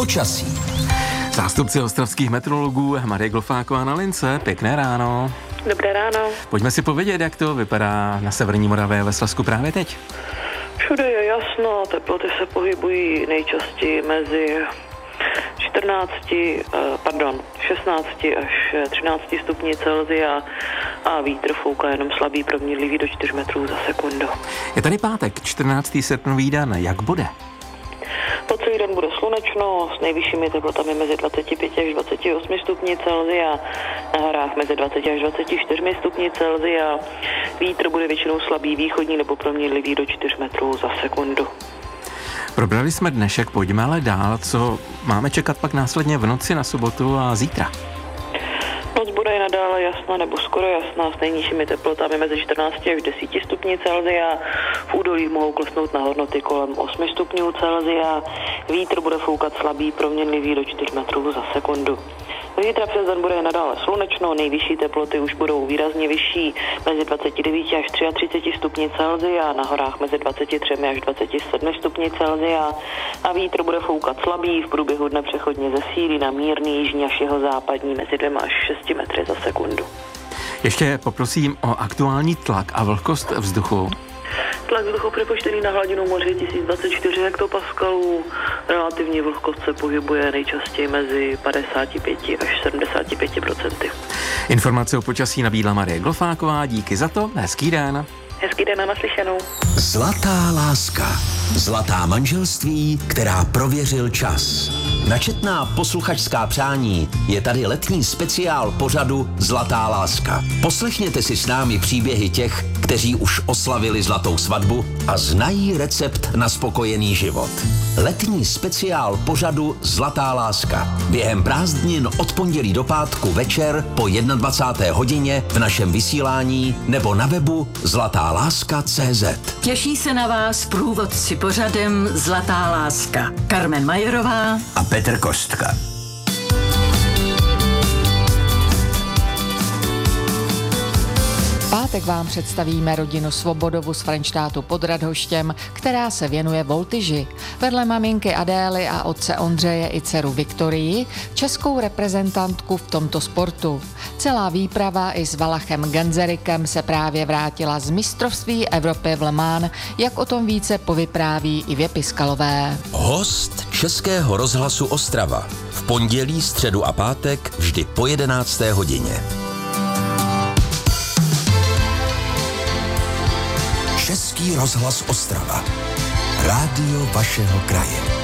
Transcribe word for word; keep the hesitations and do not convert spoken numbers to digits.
Počasí. Zástupci ostravských meteorologů Marie Glofáková na lince. Pěkné ráno. Dobré ráno. Pojďme si povědět, jak to vypadá na severní Moravě ve Slezsku právě teď. Všude je jasno, teploty se pohybují nejčastěji mezi čtrnácti, pardon, šestnácti až třinácti stupni Celsia a vítr fouká jenom slabý, proměnlivý do čtyř metrů za sekundu. Je tady pátek, čtrnáctého srpnový den. Jak bude? Po celý den bude slunečno, s nejvyššími teplotami mezi dvaceti pěti až dvaceti osmi stupni Celsia, na horách mezi dvaceti až dvaceti čtyřmi stupni Celsia. Vítr bude většinou slabý východní nebo proměnlivý do čtyř metrů za sekundu. Probrali jsme dnešek, pojďme ale dál, co máme čekat pak následně v noci na sobotu a zítra. Noc bude i nadále jasná nebo skoro jasná s nejnižšími teplotami mezi čtrnácti až deseti stupni Celsia. V údolí mohou klesnout na hodnoty kolem osmi stupňů Celsia. Vítr bude foukat slabý, proměnlivý do čtyř metrů za sekundu. Zítra přes den bude nadále slunečno, nejvyšší teploty už budou výrazně vyšší mezi dvaceti devíti až třitřiceti třemi stupni Celsia, na horách mezi dvaceti třemi až dvaceti sedmi stupni Celsia a vítr bude foukat slabý, v průběhu dne přechodně zesílí na mírný jižní až jihozápadní mezi dvěma až šesti metry za sekundu. Ještě poprosím o aktuální tlak a vlhkost vzduchu. Tlak vzduchu přepočtený na hladinu moře je tisíc dvacet čtyři hektopaskalů. Relativní vlhkost se pohybuje nejčastěji mezi padesáti pěti až sedmdesáti pěti procenty. Informace o počasí nabídla Marie Glofáková. Díky za to. Hezký den. Hezký den a naslyšenou. Zlatá láska. Zlatá manželství, která prověřil čas. Na četná posluchačská přání je tady letní speciál pořadu Zlatá láska. Poslechněte si s námi příběhy těch, kteří už oslavili zlatou svatbu a znají recept na spokojený život. Letní speciál pořadu Zlatá láska. Během prázdnin od pondělí do pátku večer po dvacáté jedné hodině v našem vysílání nebo na webu zlatá láska tečka cé zet. Těší se na vás průvodci pořadem Zlatá láska. Carmen Majerová A Petr Kostka. Pátek vám představíme rodinu Svobodovu z Frenštátu pod Radhoštěm, která se věnuje voltyži. Vedle maminky Adély a otce Ondřeje i dceru Viktorii, českou reprezentantku v tomto sportu. Celá výprava i s Valachem Genzerikem se právě vrátila z mistrovství Evropy v Le Mans, jak o tom více povypráví i Ivě Piskalové. Host Českého rozhlasu Ostrava. V pondělí, středu a pátek vždy po jedenácté hodině. Český rozhlas Ostrava. Rádio vašeho kraje.